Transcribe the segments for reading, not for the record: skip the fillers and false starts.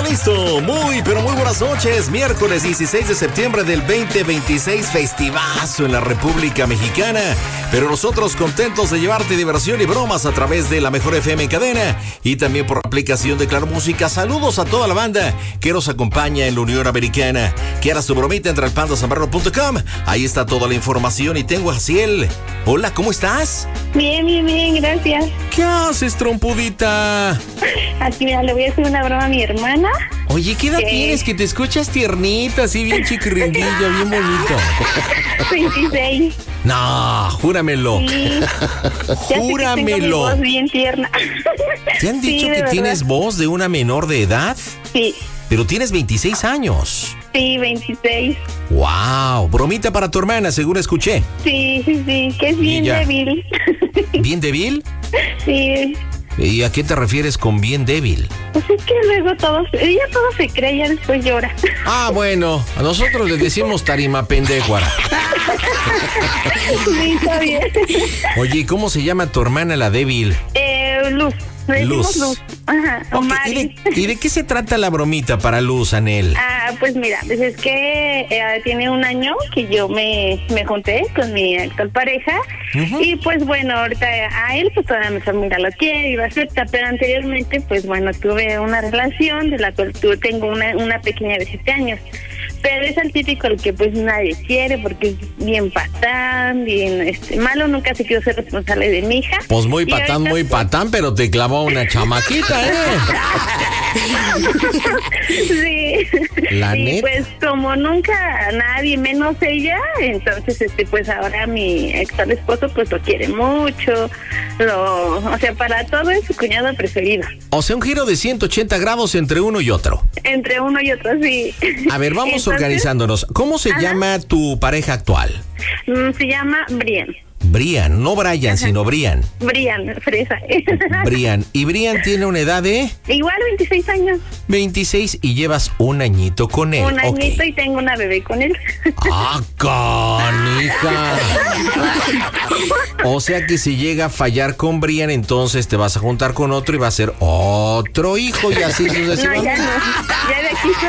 listo. Muy, pero muy buenas noches. Miércoles 16 de septiembre del 2026. Festivazo en la República Mexicana. Pero nosotros contentos de llevarte diversión y bromas a través de la Mejor FM en cadena y también por la aplicación de Claro Música. Saludos a toda la banda que nos acompaña en la Unión Americana. Que hagas tu bromita, entra al pandasambarro.com. Ahí está toda la información y tengo a Ciel. Hola, ¿cómo estás? Bien, gracias. ¿Qué haces, trompudita? Aquí, mira, le voy a hacer una broma a mi hermana. Oye, ¿qué edad tienes? Que te escuchas tiernita, así bien chiquiringuilla, bien bonito. 26. No, júramelo. Sí. Júramelo. Tengo mi voz bien tierna. ¿Te han dicho que verdad. tienes voz de una menor de edad? Sí. Pero tienes 26 años. Sí, 26. Wow, bromita para tu hermana, según escuché. Sí, que es bien débil. ¿Bien débil? Sí. ¿Y a qué te refieres con bien débil? Pues es que luego ella todo se cree y ya después llora. Ah, bueno, a nosotros les decimos tarima pendejuara. Sí, está bien. Oye, ¿cómo se llama tu hermana la débil? Luz. Le decimos Luz. Ajá. O Mari. ¿Y de qué se trata la bromita para Luz, Anel? Pues mira, pues es que tiene un año que yo me junté con mi actual pareja. Uh-huh. Y pues bueno, ahorita a él pues toda mi familia lo quiere y lo acepta, pero anteriormente pues bueno, tuve una relación de la cual tengo una pequeña de 7 años. Pero es el típico al que pues nadie quiere porque es bien patán, bien malo, nunca se quiso ser responsable de mi hija. Pues muy patán, pero te clavó una chamaquita, ¿eh? Sí. La y neta. Pues como nunca nadie, menos ella, entonces pues ahora mi actual esposo pues lo quiere mucho, o sea, para todo es su cuñado preferido. O sea, un giro de 180 grados entre uno y otro. Entre uno y otro, sí. A ver, vamos organizándonos. ¿Cómo se llama tu pareja actual? Se llama Brian. Brian, no Brian, sino Brian. Brian, fresa. Brian. ¿Y Brian tiene una edad de? Igual, 26 años. 26 y llevas un añito con él. Un añito y tengo una bebé con él. ¡Ah, canija! O sea que si llega a fallar con Brian, entonces te vas a juntar con otro y va a ser otro hijo y así sucesivamente. No, ya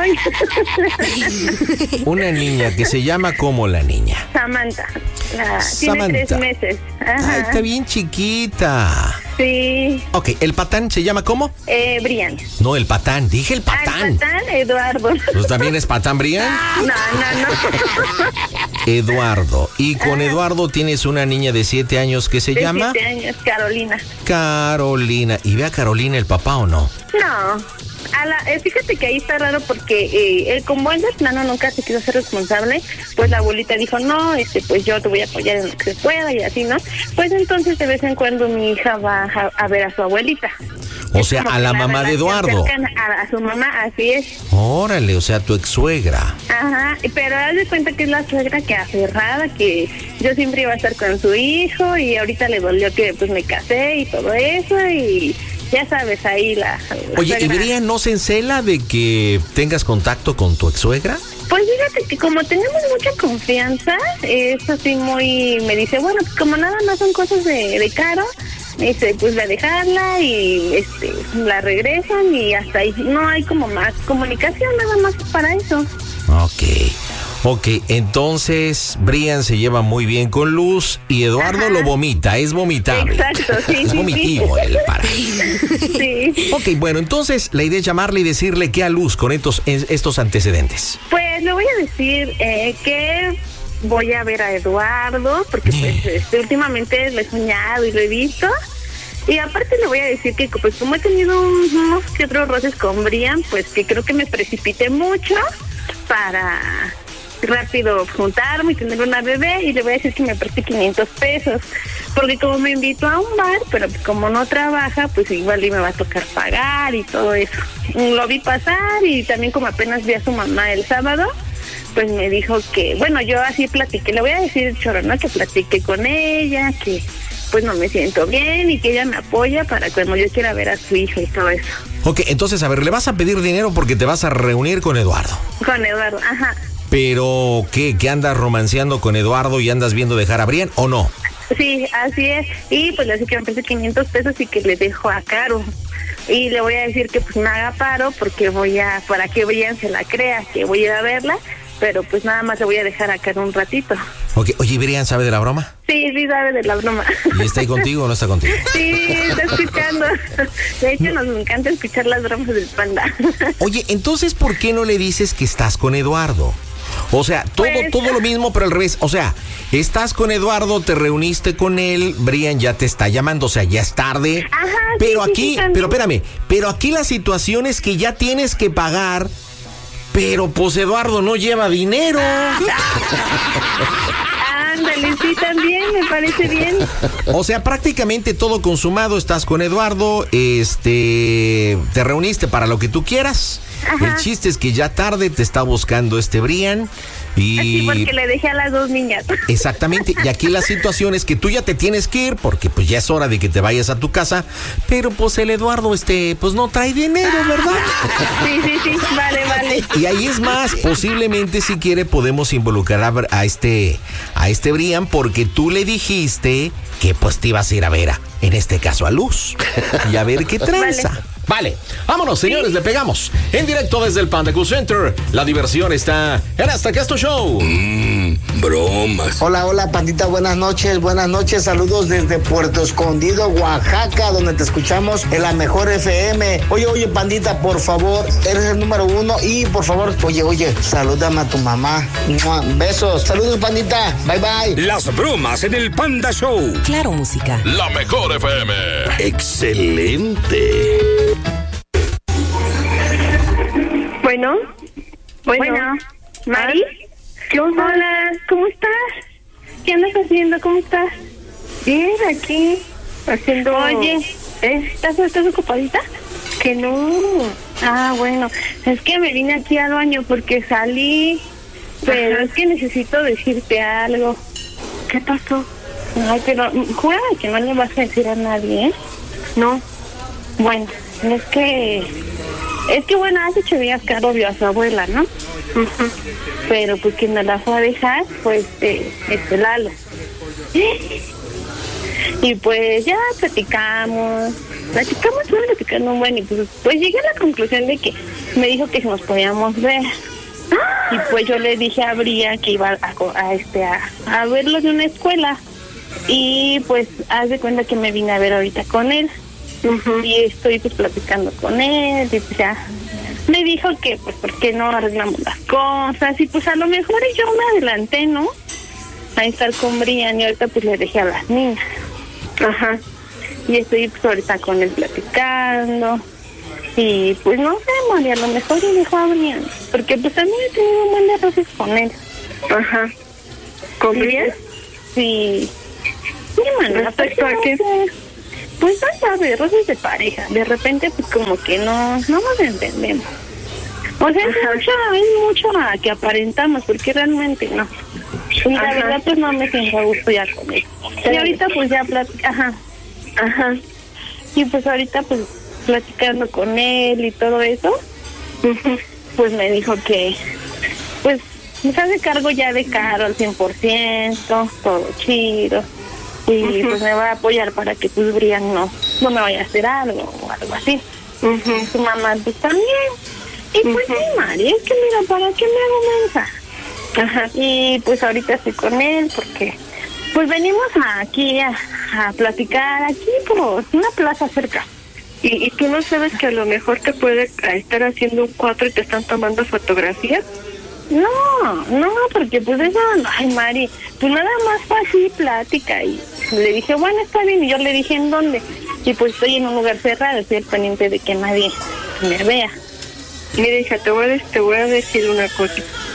de aquí soy. Una niña que se llama ¿cómo la niña? Samantha. Samantha. Tiene 3 meses. Ajá. Ay, está bien chiquita. Sí. Ok, ¿el patán se llama cómo? Brian. No, el patán, dije el patán. El patán, Eduardo. ¿Pues también es patán, Brian? No. Eduardo. Y con Eduardo tienes una niña de 7 años que se llama... 7 años, Carolina. Carolina. ¿Y ve a Carolina el papá o no? No. Fíjate que ahí está raro porque él como él de plano nunca se quiso ser responsable, pues la abuelita dijo, no, pues yo te voy a apoyar en lo que se pueda y así, ¿no? Pues entonces de vez en cuando mi hija va a ver a su abuelita. O sea, a la mamá de Eduardo. A su mamá, así es. Órale, o sea, tu ex-suegra. Ajá, pero haz de cuenta que es la suegra que aferrada, que yo siempre iba a estar con su hijo y ahorita le dolió que pues me casé y todo eso y... Ya sabes, ahí la Oye, suegra. ¿y Brian no se encela de que tengas contacto con tu ex-suegra? Pues fíjate que como tenemos mucha confianza, es así me dice, bueno, pues como nada más son cosas de Caro, me dice, pues voy a dejarla y la regresan y hasta ahí no hay como más comunicación, nada más para eso. Ok, entonces Brian se lleva muy bien con Luz y Eduardo lo vomita, es vomitable. Exacto, sí. Es vomitivo él, para. Sí. Ok, bueno, entonces la idea es llamarle y decirle qué a Luz con estos antecedentes. Pues le voy a decir que voy a ver a Eduardo, porque pues últimamente lo he soñado y lo he visto. Y aparte le voy a decir que pues como he tenido unos que otros roces con Brian, pues que creo que me precipité mucho para rápido juntarme y tener una bebé, y le voy a decir que me preste 500 pesos, porque como me invitó a un bar, pero como no trabaja, pues igual y me va a tocar pagar y todo eso. Lo vi pasar y también como apenas vi a su mamá el sábado, pues me dijo que, bueno, yo así platiqué, le voy a decir choro, ¿no? Que platiqué con ella, que pues no me siento bien y que ella me apoya para cuando yo quiera ver a su hija y todo eso. Ok, entonces, a ver, le vas a pedir dinero porque te vas a reunir con Eduardo. Con Eduardo, ajá. Pero, ¿qué andas romanceando con Eduardo y andas viendo dejar a Brian o no? Sí, así es. Y pues le dije que me preste 500 pesos y que le dejo a Caro. y le voy a decir que pues me haga paro porque para que Brian se la crea, que voy a ir a verla, pero pues nada más le voy a dejar acá en un ratito. Okay. Oye, ¿Brian sabe de la broma? Sí, sabe de la broma. ¿Y está ahí contigo o no está contigo? Sí, está escuchando. De hecho, nos encanta escuchar las bromas del Panda. Oye, entonces, ¿por qué no le dices que estás con Eduardo? O sea, todo lo mismo, pero al revés. O sea, estás con Eduardo, te reuniste con él, Brian ya te está llamando, o sea, ya es tarde. Ajá, pero sí, aquí, pero espérame, pero aquí la situación es que ya tienes que pagar, pero pues Eduardo no lleva dinero. Ándale, sí, también, me parece bien. O sea, prácticamente todo consumado, estás con Eduardo, te reuniste para lo que tú quieras. Ajá. El chiste es que ya tarde te está buscando Brian. Y sí, porque le dejé a las 2 niñas. Exactamente, y aquí la situación es que tú ya te tienes que ir porque pues ya es hora de que te vayas a tu casa, pero pues el Eduardo pues no trae dinero, ¿verdad? Sí, vale. Y ahí es más, posiblemente si quiere podemos involucrar a este Brian porque tú le dijiste que pues te ibas a ir a ver en este caso a Luz y a ver qué tranza. Vale, vámonos, señores, sí. Le pegamos. En directo desde el Panda Cool Center. La diversión está en Hasta Casto Show. Bromas. Hola, Pandita, buenas noches. Saludos desde Puerto Escondido, Oaxaca, donde te escuchamos en la mejor FM. Oye, Pandita, por favor, eres el número 1 y por favor, oye, salúdame a tu mamá. Besos. Saludos, Pandita. Bye. Las bromas en el Panda Show. Claro, música. La mejor FM. Excelente. Bueno, Mari. ¿Qué onda? Hola, ¿cómo estás? ¿Qué andas haciendo? ¿Cómo estás? Bien, aquí, haciendo... Oye, ¿estás ocupadita? Que no. Ah, bueno, es que me vine aquí al baño porque salí, pero es que necesito decirte algo. ¿Qué pasó? Ay, pero júrame que no le vas a decir a nadie, ¿eh? No. Bueno, es que bueno, hace 8 días Caro vio a su abuela, ¿no? Uh-huh. Pero pues quien me la fue a dejar fue Lalo. Y pues ya platicamos bueno, y pues llegué a la conclusión de que me dijo que nos podíamos ver. Y pues yo le dije a Bria que iba a verlo de una escuela. Y pues haz de cuenta que me vine a ver ahorita con él. Uh-huh. Y estoy pues platicando con él y pues ya me dijo que pues por qué no arreglamos las cosas y pues a lo mejor yo me adelanté, ¿no? A estar con Brian y ahorita pues le dejé a las niñas. Ajá. Y estoy pues ahorita con él platicando y pues no sé, María, a lo mejor le dejo a Brian porque pues también he tenido un buen de roces con él. Ajá. ¿Con Brian? Sí. Sí, María, ¿respecto a qué? Pues no sabes, roces de pareja. De repente, pues como que no nos entendemos. O sea, es mucho a que aparentamos, porque realmente no. Y la verdad, pues no me siento a gusto ya con él. Y ahorita, pues ya Ajá. Y pues ahorita, pues platicando con él y todo eso, pues me dijo que, pues, me hace cargo ya de Caro al 100%, todo chido. Y pues me va a apoyar para que pues Brian no me vaya a hacer algo o algo así. Su mamá pues también. Y pues sí, Mari, es que mira, ¿para qué me hago mensa? Ajá. Y pues ahorita estoy con él porque pues venimos aquí a platicar aquí por una plaza cerca. ¿Y tú no sabes que a lo mejor te puede estar haciendo un cuadro y te están tomando fotografías? No, porque pues eso, ay Mari, pues nada más fue así plática y le dije, bueno, está bien, y yo le dije en dónde, y pues estoy en un lugar cerrado, estoy al pendiente de que nadie me vea. Mira, hija, te voy a decir una cosa,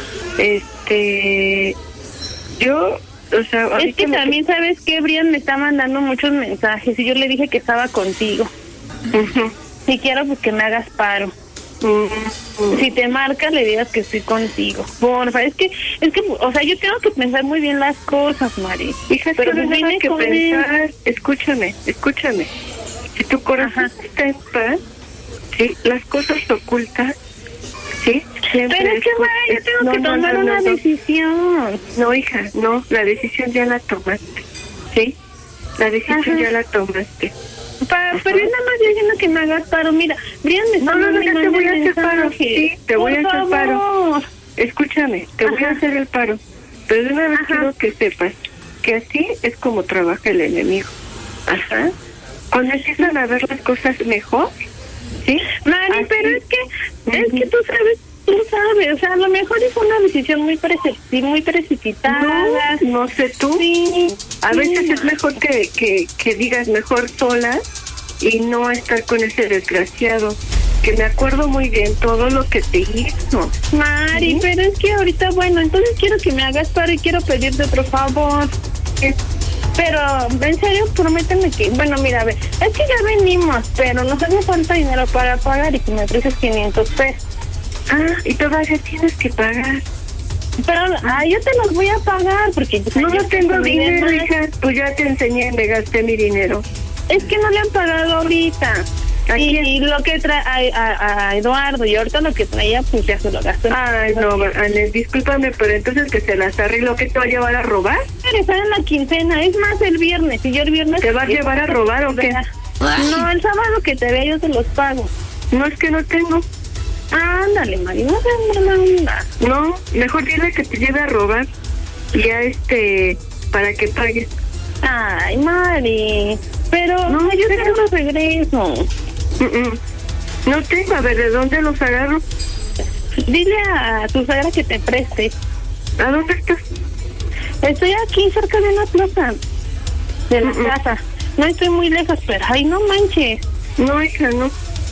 yo, o sea... Es que también, ¿sabes qué? Brian me está mandando muchos mensajes, y yo le dije que estaba contigo, y quiero pues que me hagas paro. Si te marca, le digas que estoy contigo. Porfa, es que, o sea, yo tengo que pensar muy bien las cosas, Mari. Hija, pero no tienes que pensar. Escúchame. Si tu corazón está en paz, sí, las cosas ocultas, sí. Pero es que, Mari, yo tengo que tomar una decisión. No, hija, no, la decisión ya la tomaste, sí. La decisión ya la tomaste. Pero yo nada más diciendo que me hagas paro. Mira, Brian me está No, ya te voy a hacer paro. Sí, te voy a hacer paro. Escúchame, te voy a hacer el paro. Pero de una vez quiero que sepas que así es como trabaja el enemigo. Ajá. Cuando empiezan a ver las cosas mejor, ¿sí? Mari, así. Pero es que tú sabes, o sea, a lo mejor es una decisión muy precipitada. No sé tú. Sí, a veces es mejor que digas mejor sola y no estar con ese desgraciado. Que me acuerdo muy bien todo lo que te hizo. Mari, ¿sí? Pero es que ahorita, bueno, entonces quiero que me hagas paro y quiero pedirte otro favor. Pero, en serio, prométeme que... Bueno, mira, a ver, es que ya venimos, pero nos hace falta dinero para pagar y que me prestes 500 pesos. Y todavía tienes que pagar. Pero, yo te los voy a pagar porque... No tengo dinero, hija. Pues ya te enseñé, me gasté mi dinero. Es que no le han pagado ahorita. Y lo que trae a Eduardo, y ahorita lo que traía, pues ya se lo gastó. Ay, no, Anel, discúlpame, pero entonces que se las arregló, ¿que te va a llevar a robar? Está en la quincena, es más el viernes, y yo el viernes... ¿Te vas a llevar a robar o qué? No, el sábado que te vea yo te los pago. No, es que no tengo. Ándale, Mari, no seas mala onda. No, mejor dile que te lleve a robar, ya para que pagues. Ay, Mari, pero no, yo te los regreso. No tengo, a ver, ¿de dónde los agarro? Dile a tu suegra que te preste. ¿A dónde estás? Estoy aquí cerca de una plaza de la casa. No estoy muy lejos, pero ay, no manches. No, hija, no.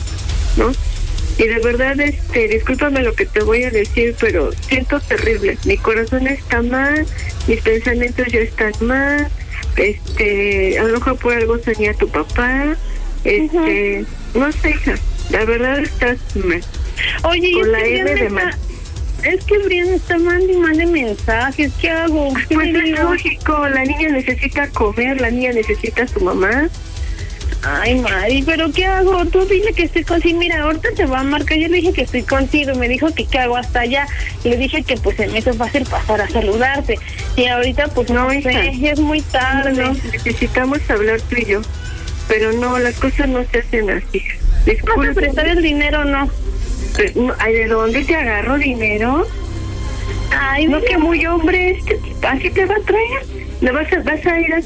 Y de verdad, discúlpame lo que te voy a decir, pero siento terrible. Mi corazón está mal, mis pensamientos ya están mal. A lo mejor por algo soñé a tu papá. No sé, hija, la verdad estás mal. Oye, con la M de mal. Es que Brian está mande mensajes, ¿qué hago? Pues es lógico, la niña necesita comer, la niña necesita a su mamá. Ay, Mari, ¿pero qué hago? Tú dile que estoy contigo. Mira, ahorita te va a marcar. Yo le dije que estoy contigo. Me dijo que qué hago hasta allá. Y le dije que pues se me hizo fácil pasar a saludarte. Y ahorita pues no sé, ya es muy tarde. No, necesitamos hablar tú y yo. Pero no, las cosas no se hacen así. ¿Vas a prestar el dinero o no? Ay, ¿de dónde te agarro dinero? Ay, no, que muy hombre, así te va a traer. Le vas a ir a...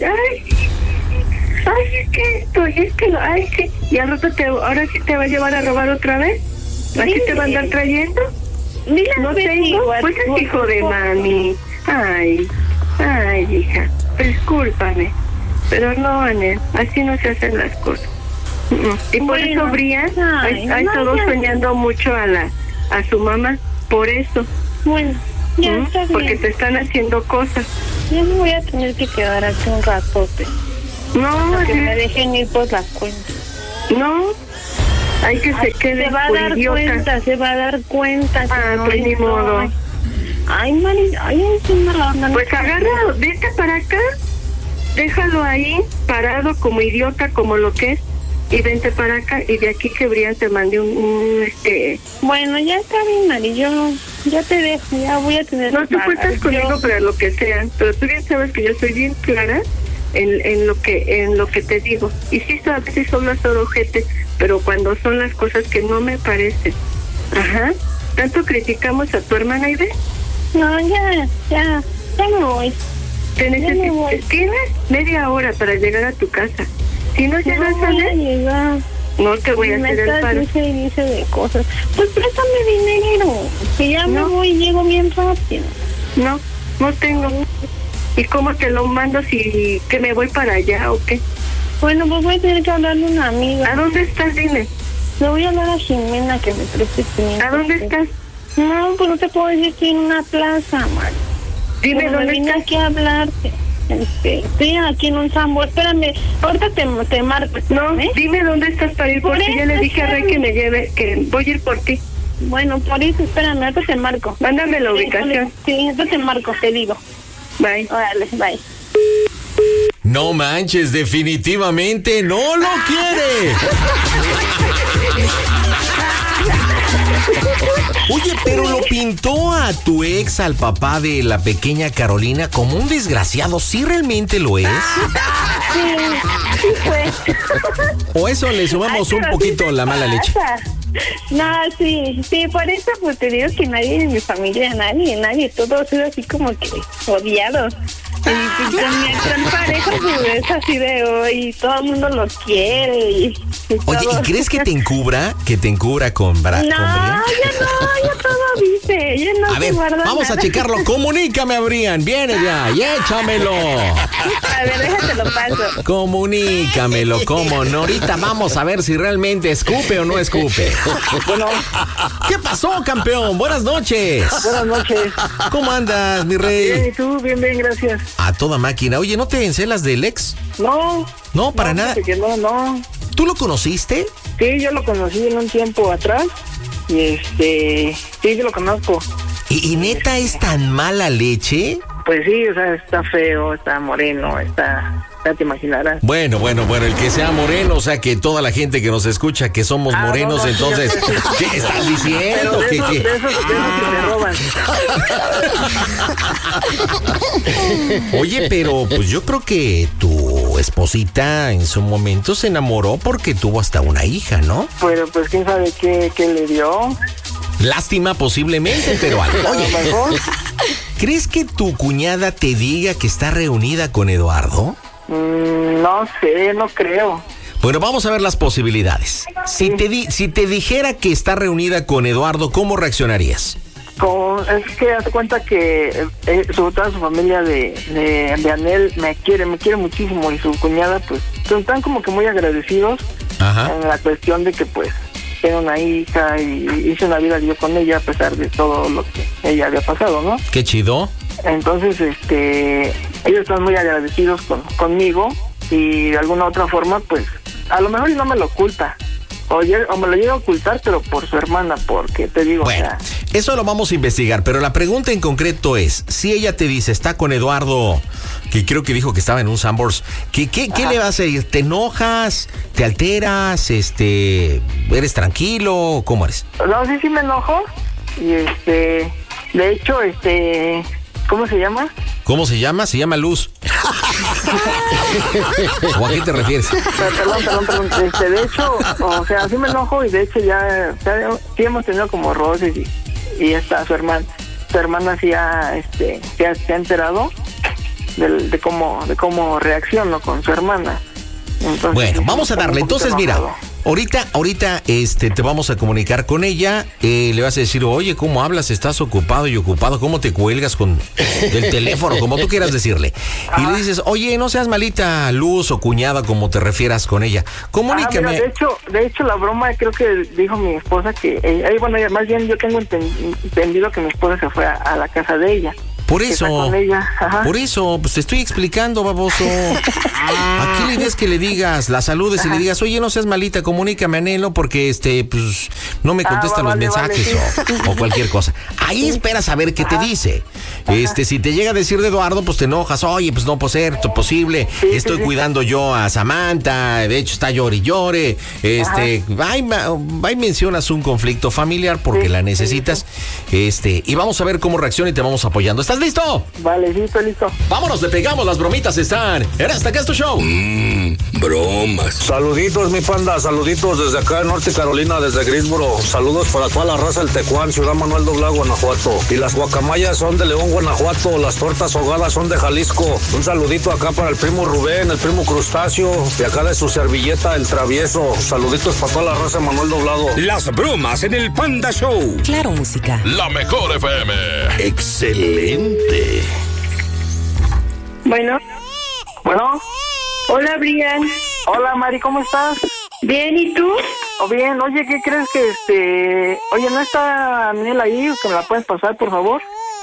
es que y al rato ahora sí te va a llevar a robar otra vez. ¿Así te va a andar trayendo? Dile, no tengo, pues es hijo de mami. Ay, hija, discúlpame, pero no, Anel, así no se hacen las cosas. Y por eso Brian hay todos soñando mucho a su mamá, por eso. Bueno, ya está bien. Porque te están haciendo cosas. Yo me voy a tener que quedar aquí un ratote. No, que me dejen ir por la cuenta. No, hay que se quede. Se va a dar cuenta, se va a dar cuenta. Pues ni modo. Ay, Mari, encima la onda. Pues agárralo, vete para acá, déjalo ahí, parado como idiota, como lo que es, y vente para acá, y de aquí que Brian te mande un Bueno, ya está bien, Mari, yo ya te dejo, ya voy a tener... No, tú cuentas conmigo para lo que sea, pero tú bien sabes que yo soy bien clara en lo que te digo. Y sí, a veces son las ojete, pero cuando son las cosas que no me parecen. Ajá. ¿Tanto criticamos a tu hermana, Ibe? No, ya me voy. Tienes media hora para llegar a tu casa. Si no llegas a llegar, no te voy a hacer el paro. Dice de cosas. Pues préstame dinero, que ya me voy y llego bien rápido. No tengo. ¿Y cómo te lo mando si que me voy para allá o qué? Bueno, pues voy a tener que hablarle a una amiga. ¿A dónde estás? Dime. Le voy a hablar a Jimena que me preste 500. ¿A dónde estás? No, pues no te puedo decir, estoy en una plaza, man. Dime dónde vine aquí a hablarte. Estoy aquí en un sambo. Espérame, ahorita te marco. No, dime dónde estás para ir, porque ya le dije a Rey que me lleve, que voy a ir por ti. Bueno, por eso, espérame, ahorita te marco. Mándame la ubicación. Sí, ahorita te marco, te digo. Bye. Órale, bye. No manches, definitivamente no lo quiere. Oye, pero lo pintó a tu ex, al papá de la pequeña Carolina, como un desgraciado. ¿Sí realmente lo es? Sí fue. ¿O eso le sumamos un poquito la mala leche? No, sí, por eso pues te digo que nadie de mi familia, nadie, todo ha sido así como que odiado. Y pues, con mi actual pareja pues es así de hoy, todo el mundo lo quiere y Oye, todo. ¿y crees que te encubra? ¿Que te encubra con Brian? No, ya todo dice, ya no A ver, vamos nada. a checarlo. Comunícame a Brian, viene ya y échamelo. A ver, déjate lo paso. Comunícamelo, cómo no. Ahorita vamos a ver si realmente escupe o no escupe. Bueno, ¿Qué pasó, campeón? Buenas noches. buenas noches. ¿Cómo andas, mi rey? Bien, ¿y tú? Bien, gracias. A toda máquina. Oye, ¿no te encelas del ex? No. No, para nada. Que no. ¿Tú lo conociste? Sí, yo lo conocí en un tiempo atrás. Y sí, yo lo conozco. ¿Y neta es tan mala leche? Pues sí, o sea, está feo, está moreno, ya te imaginarás. Bueno, el que sea moreno, o sea, que toda la gente que nos escucha que somos morenos, no, entonces, sí, ¿qué estás diciendo? Pero de esos que me roban. Oye, pero pues yo creo que tu esposita en su momento se enamoró porque tuvo hasta una hija, ¿no? Pero pues quién sabe qué le dio. Lástima posiblemente, pero algo. A lo Oye, mejor. ¿crees que tu cuñada te diga que está reunida con Eduardo? No sé, no creo. Bueno, vamos a ver las posibilidades. Si te dijera que está reunida con Eduardo, ¿cómo reaccionarías? Es que haz cuenta que sobre todo su familia de Anel me quiere muchísimo, y su cuñada pues están como que muy agradecidos. Ajá. En la cuestión de que pues tiene una hija y hice una vida yo con ella a pesar de todo lo que ella había pasado, ¿no? Qué chido. Entonces, ellos están muy agradecidos conmigo, y de alguna otra forma, pues, a lo mejor no me lo oculta, o me lo llega a ocultar, pero por su hermana, porque te digo, Bueno, o sea, eso lo vamos a investigar, pero la pregunta en concreto es, si ella te dice, está con Eduardo, que creo que dijo que estaba en un Sanborns, ¿qué le vas a decir? ¿Te enojas? ¿Te alteras? ¿Eres tranquilo? ¿Cómo eres? no, sí me enojo, y de hecho, ¿cómo se llama? ¿Cómo se llama? Se llama Luz. ¿O a qué te refieres? Perdón. De hecho, o sea, sí me enojo, y de hecho ya sí hemos tenido como roces, y está su hermana sí se ha enterado de cómo reacciono con su hermana. Entonces, Bueno, vamos a darle. Entonces, mira, enojado. ahorita te vamos a comunicar con ella. Le vas a decir, oye, ¿cómo hablas? ¿Estás ocupado y ocupado? ¿Cómo te cuelgas del teléfono? Como tú quieras decirle. Y le dices, oye, no seas malita, Luz o cuñada, como te refieras con ella. Comunícame. Mira, de hecho, la broma creo que dijo mi esposa que, más bien yo tengo entendido que mi esposa se fue a la casa de ella. Por Está eso, con ella. Ajá. pues te estoy explicando, baboso. Aquí la idea es que le digas, la saludes y le digas, oye, no seas malita, comunícame a Nelo porque pues no me contestan los mensajes o cualquier cosa. Ahí esperas a ver qué te dice. Si te llega a decir de Eduardo, pues te enojas, oye, pues no puede ser posible, estoy cuidando yo a Samantha, de hecho está llore y llore, ahí mencionas un conflicto familiar porque la necesitas, y vamos a ver cómo reacciona y te vamos apoyando. ¿Estás listo? Vale, sí, estoy listo. Vámonos, le pegamos, las bromitas están en Hasta Acá es tu Show. Bromas. Saluditos, mi panda, saluditos desde acá en Norte Carolina, desde Greensboro. Saludos para toda la raza del Tecuán, Ciudad Manuel Doblado, Guanajuato. Y las guacamayas son de León, Guanajuato. Las tortas ahogadas son de Jalisco. Un saludito acá para el primo Rubén, el primo Crustáceo, y acá de su servilleta, el Travieso. Saluditos para toda la raza de Manuel Doblado. Las bromas en el Panda Show. Claro, música. La mejor FM. Excelente. Bueno, hola, Brian. Hola, Mari, ¿cómo estás? Bien, ¿y tú? Bien, oye, ¿qué crees que oye, ¿no está Anel ahí? ¿Que me la puedes pasar, por favor?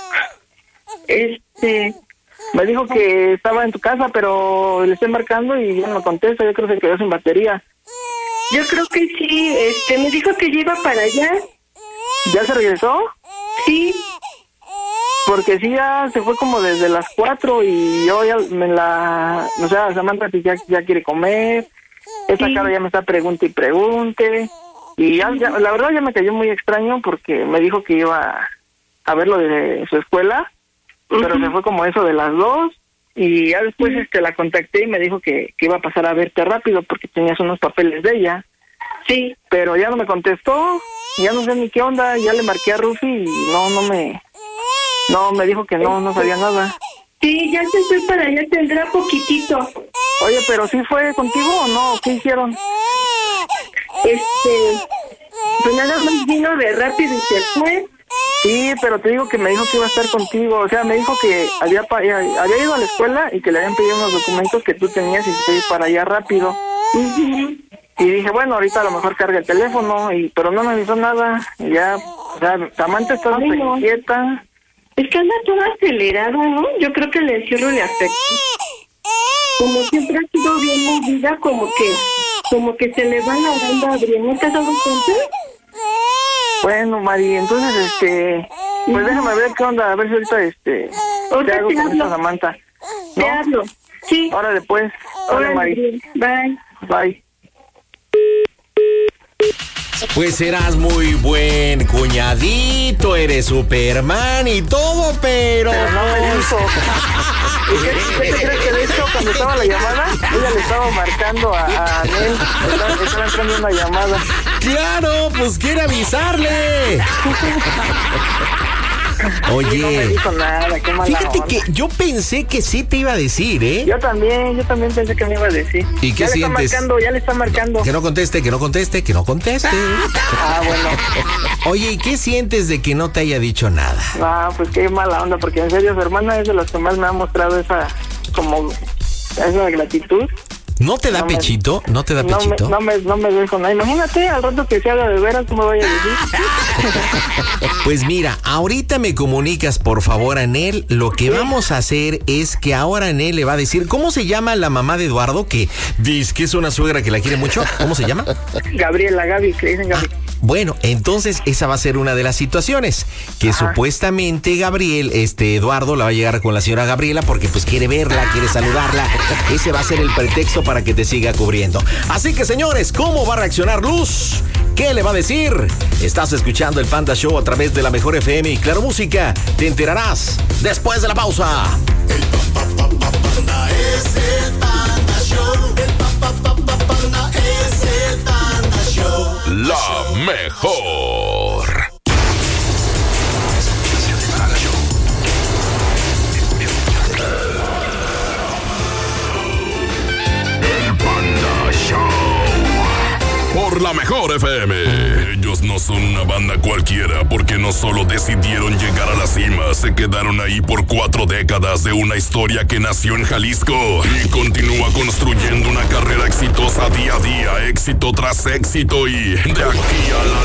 Me dijo que estaba en tu casa, pero le estoy marcando y ya no contesta. Yo creo que se quedó sin batería. Yo creo que sí, me dijo que yo iba para allá. ¿Ya se regresó? Sí. Porque sí, ya se fue como desde las 4 y yo ya o sea, Samantha ya quiere comer. Esta cara ya me está pregunte. Y ya, la verdad ya me cayó muy extraño porque me dijo que iba a ver lo de su escuela, pero se fue como eso de las 2, y ya después la contacté y me dijo que iba a pasar a verte rápido porque tenías unos papeles de ella. Sí. Pero ya no me contestó, ya no sé ni qué onda, ya le marqué a Rufi y no me dijo que no sabía nada. Sí, ya se fue para allá, tendrá poquitito. Oye, pero ¿sí fue contigo o no? ¿Qué hicieron? Pues nada más vino de rápido y se fue. Sí, pero te digo que me dijo que iba a estar contigo. O sea, me dijo que había ido a la escuela y que le habían pedido unos documentos que tú tenías y se fue para allá rápido. Y dije, bueno, ahorita a lo mejor carga el teléfono, pero no me hizo nada. Y ya, o sea, Samantha está súper inquieta. Es que anda toda acelerada, ¿no? Yo creo que el encierro le afecta. Como siempre ha sido bien movida, como que se le va la banda a Brian. ¿No te has dado cuenta? Bueno, Mari, entonces, pues déjame ver qué onda, a ver si ahorita, ahorita te hago con esta Samantha. ¿No? Te hablo, sí. Órale, pues. Órale, Mari. Bye. Bye. Pues serás muy buen cuñadito, eres Superman y todo, pero no me dijo. ¿Qué te crees que de hecho cuando estaba la llamada? Ella le estaba marcando a Anel. Estaba entrando una llamada. ¡Claro! Pues quiere avisarle. Oye, no me dijo nada, qué mala fíjate onda. que yo pensé que sí te iba a decir, ¿eh? Yo también pensé que me iba a decir. ¿Y qué sientes? Ya le está marcando. Que no conteste. Ah, bueno. Oye, ¿y qué sientes de que no te haya dicho nada? No, pues qué mala onda, porque en serio su hermana es de las que más me ha mostrado esa gratitud. ¿No te da pechito? ¿No te da pechito? No me dejo nada. Imagínate al rato que se haga de veras, ¿cómo voy a decir? Pues mira, ahorita me comunicas por favor a Anel. Lo que vamos a hacer es que ahora Anel le va a decir, ¿cómo se llama la mamá de Eduardo? Que dice que es una suegra que la quiere mucho. ¿Cómo se llama? Gaby, que dicen Gaby. Bueno, entonces esa va a ser una de las situaciones que supuestamente Eduardo la va a llegar con la señora Gabriela porque pues quiere verla, quiere saludarla. Ese va a ser el pretexto para que te siga cubriendo. Así que señores, ¿cómo va a reaccionar Luz? ¿Qué le va a decir? Estás escuchando el Panda Show a través de la Mejor FM y Claro Música. Te enterarás después de la pausa. El Panda es el Panda Show. El Panda es el Panda Show. La mejor. El Panda Show. Por la Mejor FM. Ellos no son una banda cualquiera porque no solo decidieron llegar a la cima, se quedaron ahí por 4 décadas de una historia que nació en Jalisco y continúa construyendo una carrera exitosa día a día, éxito tras éxito y de aquí a la